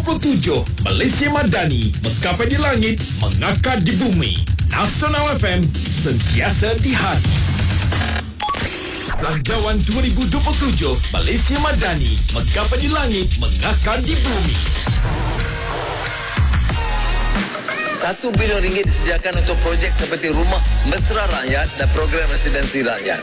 27 Malaysia Madani, menggapai di langit, mengakar di bumi. Nasional FM, sentiasa di hati. Belanjawan 2027 Malaysia Madani, menggapai di langit, mengakar di bumi. RM1 bilion disediakan untuk projek seperti Rumah Mesra Rakyat dan program residensi rakyat.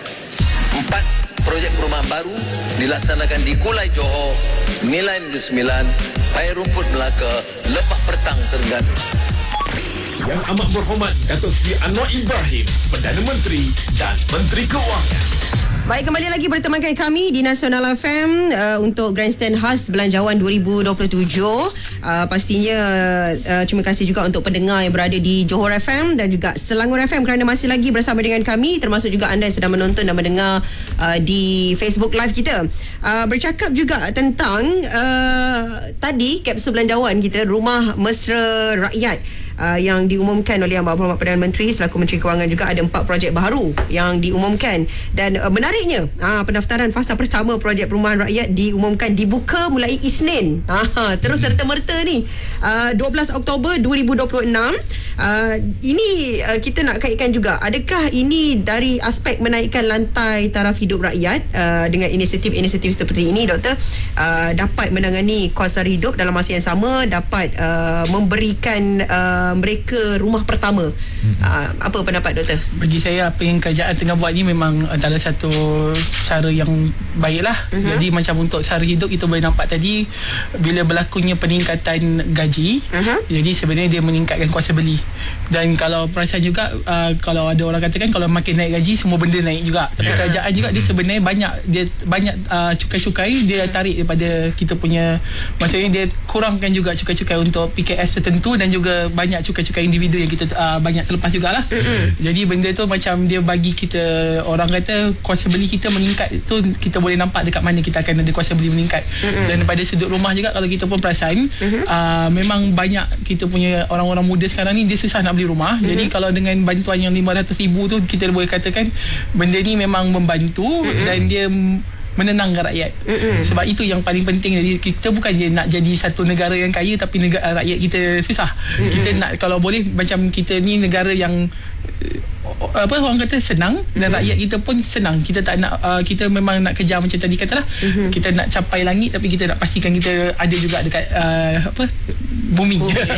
4 projek perumahan baru dilaksanakan di Kulai Johor, Nilai Negeri Sembilan, Air Rumput Melaka, Lebak Pertang, Terengganu. Yang amat berhormat Datuk Seri Anwar Ibrahim, Perdana Menteri dan Menteri Keuangan. Baik, kembali lagi bertemankan kami di Nasional FM untuk Grandstand khas Belanjawan 2027. Pastinya terima kasih juga untuk pendengar yang berada di Johor FM dan juga Selangor FM kerana masih lagi bersama dengan kami, termasuk juga anda yang sedang menonton dan mendengar di Facebook Live kita. Bercakap juga tentang tadi kapsul belanjawan kita, Rumah Mesra Rakyat, yang diumumkan oleh Yang Berhormat Perdana Menteri selaku Menteri Kewangan. Juga ada 4 projek baru yang diumumkan dan menariknya pendaftaran fasa pertama projek perumahan rakyat diumumkan dibuka mulai Isnin. Terus serta-merta ni 12 Oktober 2026. Ini kita nak kaitkan juga, adakah ini dari aspek menaikkan lantai taraf hidup rakyat dengan inisiatif-inisiatif seperti ini, Doktor, dapat menangani kos sara hidup dalam masa yang sama, dapat memberikan mereka rumah pertama. Apa pendapat Doktor? Bagi saya, apa yang kerajaan tengah buat ni memang antara satu cara yang baiklah. Jadi macam untuk sara hidup, kita boleh nampak tadi bila berlakunya peningkatan gaji, jadi sebenarnya dia meningkatkan kuasa beli. Dan kalau perasan juga, kalau ada orang katakan kalau makin naik gaji semua benda naik juga. Tapi kerajaan juga dia sebenarnya banyak cukai-cukai dia tarik daripada kita punya, maksudnya dia kurangkan juga cukai-cukai untuk PKS tertentu dan juga banyak cukai-cukai individu yang kita banyak terlepas jugalah. Jadi benda tu macam dia bagi kita, orang kata kuasa beli kita meningkat tu, kita boleh nampak dekat mana kita akan ada kuasa beli meningkat. Dan pada sudut rumah juga, kalau kita pun perasan, memang banyak kita punya orang-orang muda sekarang ni dia susah nak beli rumah. Jadi kalau dengan bantuan yang RM500,000 tu, kita boleh katakan benda ni memang membantu dan dia menenangkan rakyat. Sebab itu yang paling penting. Jadi kita bukan je nak jadi satu negara yang kaya tapi rakyat kita susah. Kita nak, kalau boleh, macam kita ni negara yang apa orang kata senang dan rakyat kita pun senang. Kita tak nak kita memang nak kejar macam tadi katalah, kita nak capai langit tapi kita nak pastikan kita ada juga dekat bumi.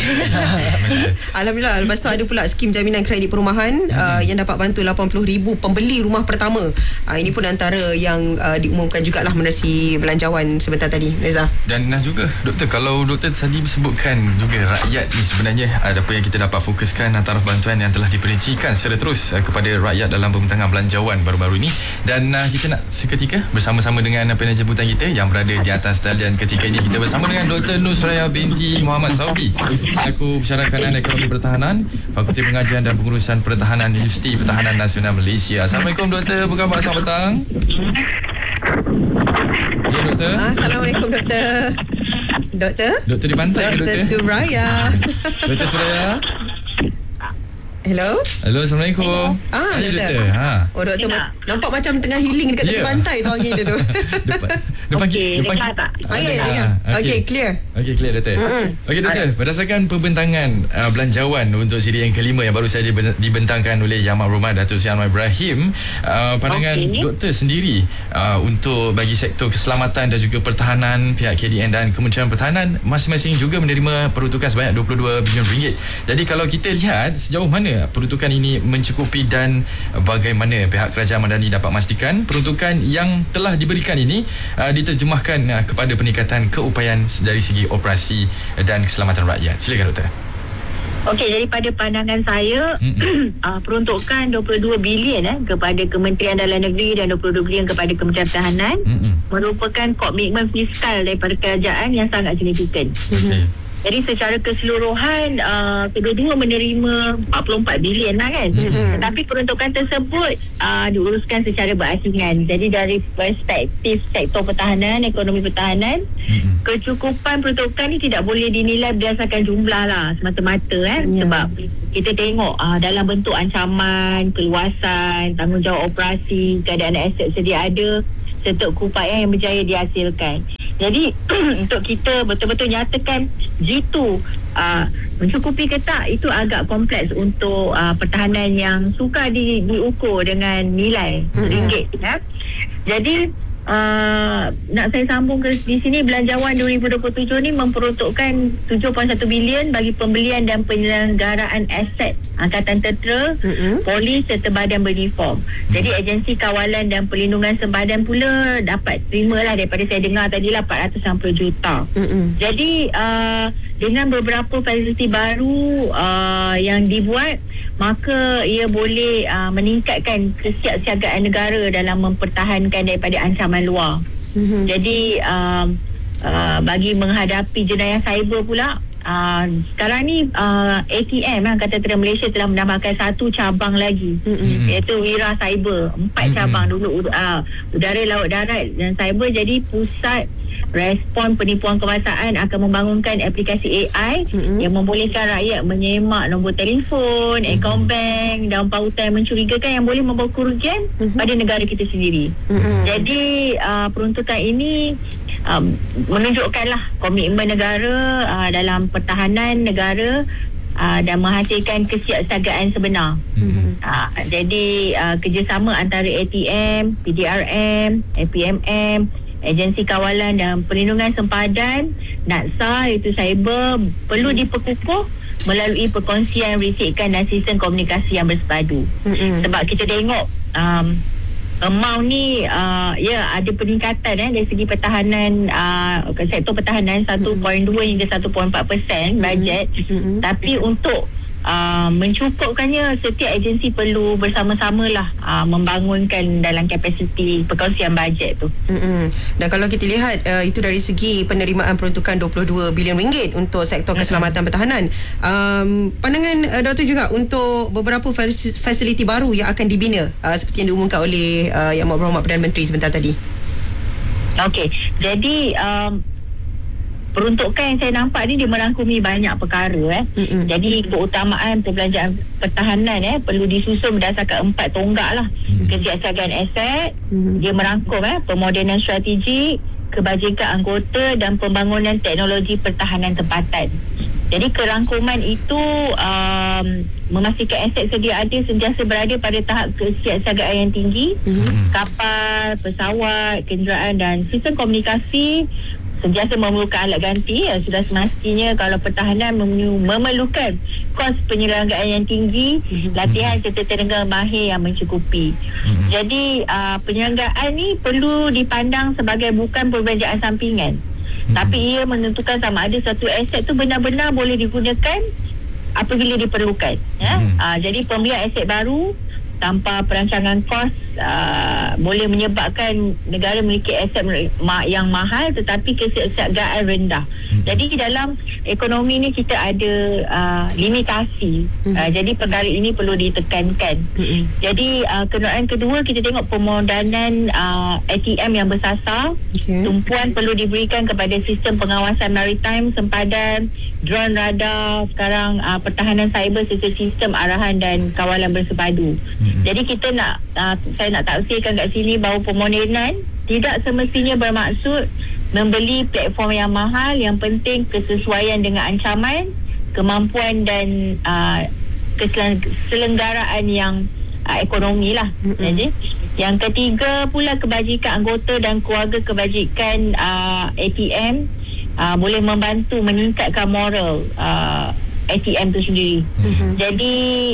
Alhamdulillah. Lepas tu ada pula skim jaminan kredit perumahan yang dapat bantu 80,000 pembeli rumah pertama. Ini pun antara yang diumumkan jugalah menerusi belanjawan sebentar tadi, Reza. Dan juga Doktor, kalau Doktor tadi sebutkan juga rakyat ni sebenarnya ada apa yang kita dapat fokuskan taraf bantuan yang telah diperincikan secara terus kepada rakyat dalam pembentangan belanjawan baru-baru ini. Dan kita nak seketika bersama-sama dengan panel jemputan kita yang berada di atas talian ketika ini. Kita bersama dengan Dr. Nusraya binti Muhammad Saubi selaku Pensyarah Kanan Ekonomi Pertahanan, Fakulti Pengajian dan Pengurusan Pertahanan, Universiti Pertahanan Nasional Malaysia. Assalamualaikum Doktor, apa khabar? Selamat petang. Ya Doktor. Assalamualaikum Doktor. Doktor di pantai ke Doktor? Suraya. Doktor Suraya. Hello. Assalamualaikum. Doktor. Oh, Doktor nampak macam tengah healing dekat tepi pantai tu, angin dia tu. Depan dengar tak? Dengar. Okey, clear. Okey, clear Doktor. Okey Doktor, berdasarkan pembentangan belanjawan untuk siri yang kelima yang baru saja dibentangkan oleh Yang Berhormat Datuk Seri Anwar Ibrahim, pandangan Doktor sendiri untuk bagi sektor keselamatan dan juga pertahanan, pihak KDN dan Kementerian Pertahanan masing-masing juga menerima peruntukan sebanyak RM22 bilion. Jadi kalau kita lihat sejauh mana peruntukan ini mencukupi dan bagaimana pihak kerajaan Madani dapat memastikan peruntukan yang telah diberikan ini diterjemahkan kepada peningkatan keupayaan dari segi operasi dan keselamatan rakyat. Silakan Doktor. Okey, daripada pandangan saya, peruntukan 22 bilion kepada Kementerian Dalam Negeri dan 22 bilion kepada Kementerian Pertahanan merupakan komitmen fiskal daripada kerajaan yang sangat signifikan. Jadi secara keseluruhan kedua-dua menerima 44 bilion lah kan. Tetapi peruntukan tersebut diuruskan secara berasingan. Jadi dari perspektif sektor pertahanan, ekonomi pertahanan, kecukupan peruntukan ni tidak boleh dinilai berdasarkan jumlah lah semata-mata sebab kita tengok dalam bentuk ancaman, keluasan, tanggungjawab operasi, keadaan aset sedia ada serta keupayaan yang berjaya dihasilkan. Jadi untuk kita betul-betul nyatakan G2 mencukupi ke tak, itu agak kompleks untuk pertahanan yang suka diukur dengan nilai ringgit. Jadi nak saya sambung ke di sini, Belanjawan 2027 ni memperuntukkan 7.1 bilion bagi pembelian dan penyelenggaraan aset Angkatan Tentera, Polis serta badan beruniform. Jadi agensi kawalan dan perlindungan sempadan pula dapat terimalah, daripada saya dengar tadilah 460 juta. Jadi dengan beberapa fasiliti baru yang dibuat, maka ia boleh meningkatkan kesiapsiagaan negara dalam mempertahankan daripada ancaman luar. Jadi bagi menghadapi jenayah cyber pula, sekarang ni ATM Angkatan Tentera Malaysia telah menambahkan satu cabang lagi, iaitu Wira Cyber. 4 cabang dulu, udara, laut, darat dan cyber. Jadi pusat respon penipuan kebangsaan akan membangunkan aplikasi AI yang membolehkan rakyat menyemak nombor telefon, akaun bank dan pautan yang mencurigakan yang boleh membawa kerugian pada negara kita sendiri. Jadi peruntukan ini menunjukkanlah komitmen negara dalam pertahanan negara dan menghasilkan kesiapsiagaan sebenar. Jadi kerjasama antara ATM, PDRM, APMM, Agensi Kawalan dan Perlindungan Sempadan, NATSA iaitu cyber, perlu diperkukuh melalui perkongsian risikan dan sistem komunikasi yang bersepadu. Sebab kita tengok amount ni ada peningkatan dari segi pertahanan, sektor pertahanan 1.2 hingga 1.4% bajet. Tapi untuk mencukupkannya, setiap agensi perlu bersama-samalah membangunkan dalam kapasiti perkongsian bajet tu. Dan kalau kita lihat itu dari segi penerimaan peruntukan 22 bilion ringgit untuk sektor keselamatan pertahanan, pandangan Dr. juga untuk beberapa fasiliti baru yang akan dibina seperti yang diumumkan oleh Yang Berhormat Perdana Menteri sebentar tadi. Okey, jadi peruntukan yang saya nampak ni dia merangkumi banyak perkara. Jadi keutamaan perbelanjaan pertahanan perlu disusun berdasarkan 4 tonggak lah. Kesiapsiagaan aset, dia merangkum pemodenan strategi, kebajikan anggota dan pembangunan teknologi pertahanan tempatan. Jadi kerangkuman itu memastikan aset sedia ada sentiasa berada pada tahap kesiapsiagaan yang tinggi. Kapal, pesawat, kenderaan dan sistem komunikasi sentiasa memerlukan alat ganti. Sudah semestinya kalau pertahanan memerlukan kos penyelenggaraan yang tinggi, latihan serta tenaga mahir yang mencukupi. Jadi penyelenggaraan ni perlu dipandang sebagai bukan perbelanjaan sampingan, tapi ia menentukan sama ada satu aset tu benar-benar boleh digunakan apabila diperlukan. Jadi pembelian aset baru tanpa perancangan kos boleh menyebabkan negara memiliki aset yang mahal tetapi kesiapsiagaan rendah. Jadi dalam ekonomi ni kita ada limitasi. Jadi perkara ini perlu ditekankan. Jadi kenderaan kedua, kita tengok pemodanan ATM yang bersasar. Tumpuan perlu diberikan kepada sistem pengawasan maritime, sempadan, drone, radar, sekarang pertahanan cyber serta sistem arahan dan kawalan bersepadu. Jadi kita saya nak tafsirkan kat sini bahawa pemodenan tidak semestinya bermaksud membeli platform yang mahal. Yang penting kesesuaian dengan ancaman, kemampuan dan keselenggaraan yang ekonomi lah. Jadi yang ketiga pula, kebajikan anggota dan keluarga kebajikan ATM boleh membantu meningkatkan moral ATM tu sendiri. Jadi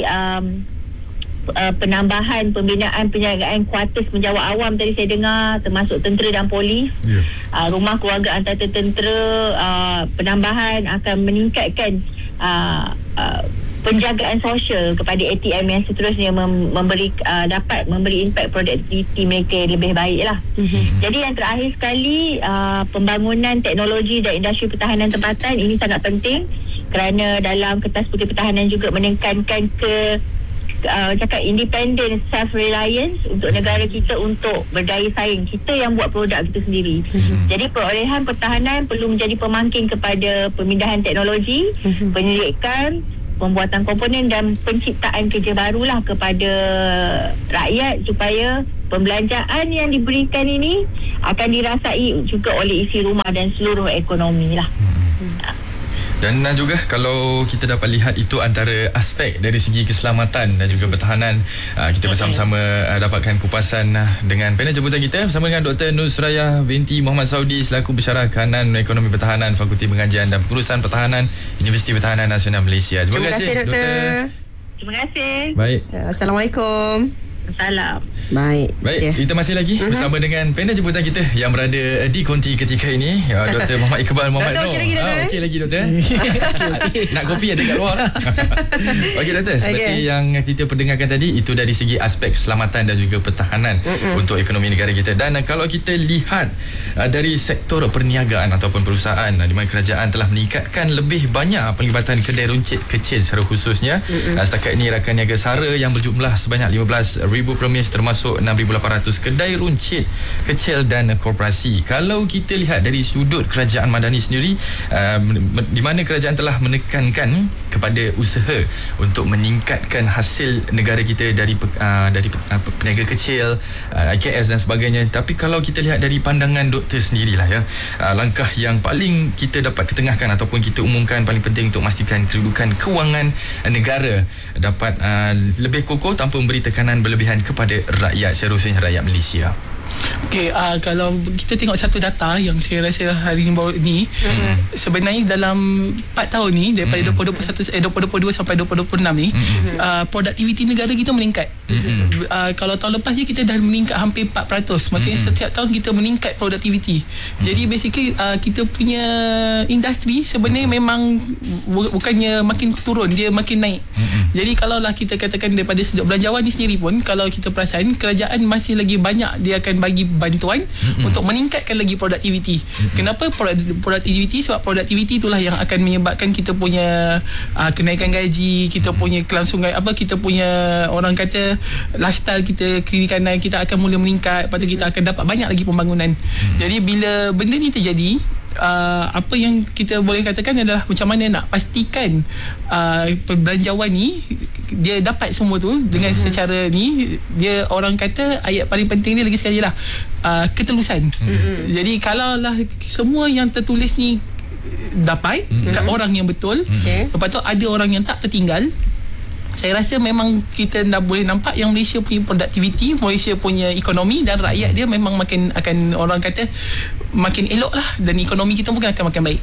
penambahan pembinaan penjagaan kuartus penjawat awam tadi saya dengar, termasuk tentera dan polis, rumah keluarga antartentera, penambahan akan meningkatkan penjagaan sosial kepada ATM yang seterusnya dapat memberi impak produktiviti mereka lebih baik lah. Jadi yang terakhir sekali, pembangunan teknologi dan industri pertahanan tempatan ini sangat penting kerana dalam Kertas Putih Pertahanan juga menekankan independent self-reliance untuk negara kita untuk berdaya saing. Kita yang buat produk kita sendiri. Jadi perolehan pertahanan perlu menjadi pemangkin kepada pemindahan teknologi, penyelidikan, pembuatan komponen dan penciptaan kerja barulah kepada rakyat supaya pembelanjaan yang diberikan ini akan dirasai juga oleh isi rumah dan seluruh ekonomi lah. Dan juga kalau kita dapat lihat itu antara aspek dari segi keselamatan dan juga pertahanan. Kita bersama-sama dapatkan kupasan dengan panel jemputan kita bersama dengan Dr. Nusrayah binti Muhammad Saudi selaku pensyarah kanan ekonomi pertahanan Fakulti Pengajian dan Pengurusan Pertahanan Universiti Pertahanan Nasional Malaysia. Terima kasih Doktor. Terima kasih. Baik. Assalamualaikum. Salam. Baik, kita masih lagi bersama dengan panel jemputan kita yang berada di konti ketika ini, Dr. Muhammad Iqbal Muhammad Noor. Okey lagi Doktor. Nak kopi ada kat luar. Okey Doktor, seperti yang kita pendengarkan tadi, itu dari segi aspek keselamatan dan juga pertahanan untuk ekonomi negara kita. Dan kalau kita lihat dari sektor perniagaan ataupun perusahaan di mana kerajaan telah meningkatkan lebih banyak penglibatan kedai runcit kecil secara khususnya. Setakat ini rakan niaga SARA yang berjumlah sebanyak 15,000 premis termasuk 6,800 kedai runcit kecil dan korporasi. Kalau kita lihat dari sudut kerajaan Madani sendiri, di mana kerajaan telah menekankan kepada usaha untuk meningkatkan hasil negara kita dari peniaga kecil, IKS dan sebagainya. Tapi kalau kita lihat dari pandangan doktor sendirilah ya, langkah yang paling kita dapat ketengahkan ataupun kita umumkan paling penting untuk memastikan kedudukan kewangan negara dapat lebih kokoh tanpa memberi tekanan berlebihan kepada rakyat, seharusnya rakyat Malaysia. Okey, kalau kita tengok satu data yang saya rasa hari ni baru ni, sebenarnya dalam 4 tahun ni daripada 2022 sampai 2026 ni, produktiviti negara kita meningkat. Kalau tahun lepas ni kita dah meningkat hampir 4%. Maksudnya setiap tahun kita meningkat produktiviti. Jadi basically kita punya industri sebenarnya memang bukannya makin turun, dia makin naik. Jadi kalaulah kita katakan daripada sudut belanjawan ni sendiri pun, kalau kita perasan kerajaan masih lagi banyak dia akan bagi bantuan untuk meningkatkan lagi produktiviti. Kenapa produktiviti? Sebab produktiviti itulah yang akan menyebabkan kita punya kenaikan gaji, kita punya kelangsungan kita punya orang kata lifestyle kita, kiri kanan kita akan mula meningkat, lepas tu kita akan dapat banyak lagi pembangunan. Jadi bila benda ni terjadi, apa yang kita boleh katakan adalah macam mana nak pastikan perbelanjawan ni dia dapat semua tu dengan secara ni. Dia orang kata ayat paling penting ni lagi sekali lah, ketelusan. Jadi kalaulah semua yang tertulis ni dapat kat orang yang betul, lepas tu ada orang yang tak tertinggal, saya rasa memang kita dah boleh nampak yang Malaysia punya produktiviti, Malaysia punya ekonomi dan rakyat dia memang makin akan orang kata makin elok lah, dan ekonomi kita pun akan makin baik.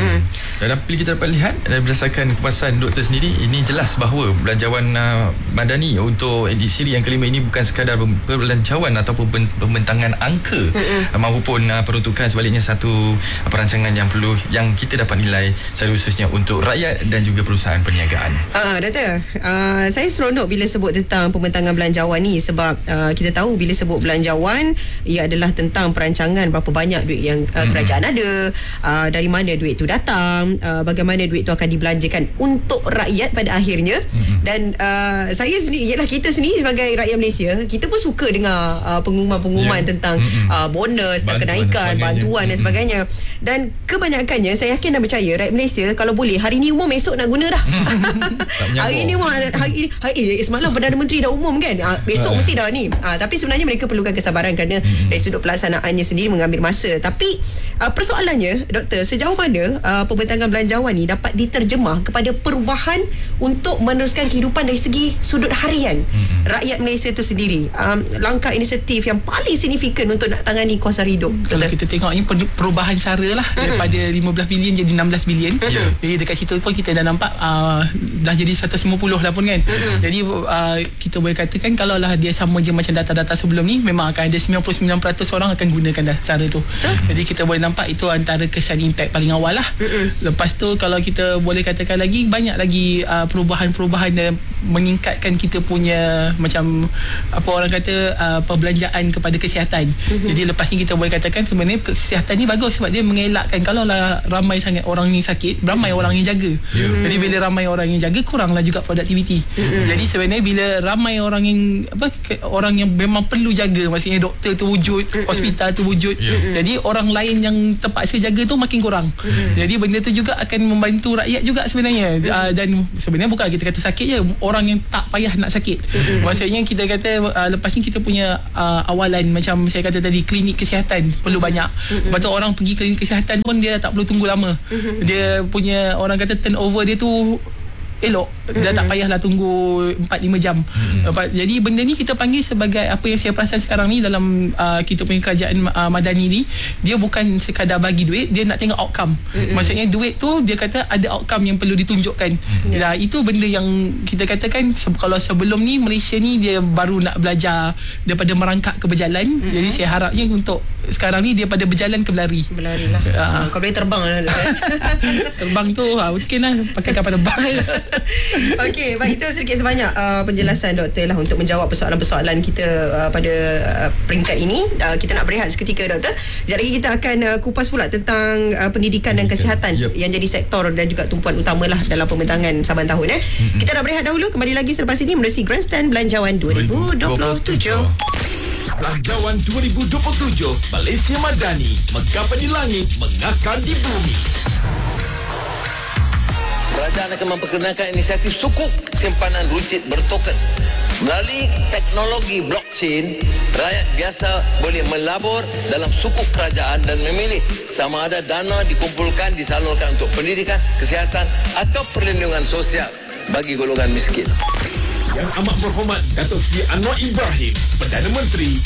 Dan apabila kita dapat lihat berdasarkan kupasan doktor sendiri, ini jelas bahawa belanjawan Madani untuk edisi yang kelima ini bukan sekadar perbelanjawan ataupun pembentangan angka maupun peruntukan, sebaliknya satu perancangan yang perlu yang kita dapat nilai secara khususnya untuk rakyat dan juga perusahaan perniagaan. Doktor, saya seronok bila sebut tentang pembentangan belanjawan ni, sebab kita tahu bila sebut belanjawan ia adalah tentang perancangan berapa banyak duit yang kerajaan ada, dari mana duit tu datang, bagaimana duit tu akan dibelanjakan untuk rakyat pada akhirnya. Dan saya sendiri, ialah kita sendiri sebagai rakyat Malaysia, kita pun suka dengar pengumuman-pengumuman tentang bonus dan kenaikan, bantuan dan sebagainya. Dan kebanyakannya saya yakin dan percaya rakyat Malaysia kalau boleh hari ni umum, esok nak guna dah. Hari ni umum, semalam Perdana Menteri dah umum kan, besok mesti dah ni. Tapi sebenarnya mereka perlukan kesabaran kerana dari sudut pelaksanaannya sendiri mengambil masa. Tapi persoalannya doktor, sejauh mana pembentangan belanjawan ni dapat diterjemah kepada perubahan untuk meneruskan kehidupan dari segi sudut harian rakyat Malaysia tu sendiri? Langkah inisiatif yang paling signifikan untuk nak tangani kos sara hidup. Kalau kita tengok ni perubahan SARA lah, daripada 15 bilion jadi 16 bilion. Jadi dekat situ pun kita dah nampak dah jadi 150 dah pun kan. Jadi kita boleh katakan kalau lah dia sama je macam data-data sebelum ni, memang akan ada 99% orang akan gunakan dah SARA tu. Jadi kita boleh nampak itu antara kesan impact paling awal lah. Lepas tu kalau kita boleh katakan lagi, banyak lagi perubahan-perubahan dan meningkatkan kita punya macam apa orang kata perbelanjaan kepada kesihatan. Jadi lepas ni kita boleh katakan sebenarnya kesihatan ni bagus sebab dia mengelakkan kalau lah ramai sangat orang ni sakit, ramai orang yang jaga. Jadi bila ramai orang yang jaga, kuranglah juga produktiviti. Jadi sebenarnya bila ramai orang yang orang yang memang perlu jaga, maksudnya doktor tu wujud, hospital tu wujud, jadi orang lain yang terpaksa jaga tu makin kurang. Jadi benda tu juga akan membantu rakyat juga sebenarnya. Dan sebenarnya bukan kita kata sakit je, je orang yang tak payah nak sakit. Maksudnya kita kata lepas ni kita punya awalan macam saya kata tadi, klinik kesihatan perlu banyak. Lepas tu orang pergi klinik kesihatan pun dia tak perlu tunggu lama. Dia punya orang kata turnover dia tu elok. Dia tak payahlah tunggu 4-5 jam. Jadi benda ni kita panggil sebagai, apa yang saya perasan sekarang ni dalam kita punya kerajaan madani ni, dia bukan sekadar bagi duit, dia nak tengok outcome. Maksudnya duit tu dia kata ada outcome yang perlu ditunjukkan. Itu benda yang kita katakan kalau sebelum ni Malaysia ni dia baru nak belajar daripada merangkak ke berjalan. Jadi saya harapnya untuk sekarang ni dia pada berjalan ke berlari. Berlari lah. Kalau boleh terbang lah. Terbang tu mungkin lah pakai kapal terbang. Okey, baik, itu sedikit sebanyak penjelasan doktor lah untuk menjawab persoalan-persoalan kita pada peringkat ini. Kita nak berehat seketika doktor. Sekejap lagi kita akan kupas pula tentang pendidikan dan kesihatan yang jadi sektor dan juga tumpuan utamalah dalam pembentangan saban tahun. Kita nak berehat dahulu, kembali lagi selepas ini menerusi Grandstand Belanjawan 2027. Belanjawan 2027 Malaysia Madani, menggapai di langit, mengakar di bumi. Kerajaan akan memperkenalkan inisiatif sukuk simpanan runcit bertoken. Melalui teknologi blockchain, rakyat biasa boleh melabur dalam sukuk kerajaan dan memilih sama ada dana dikumpulkan disalurkan untuk pendidikan, kesihatan atau perlindungan sosial bagi golongan miskin. Yang amat berhormat Datuk Seri Anwar Ibrahim, Perdana Menteri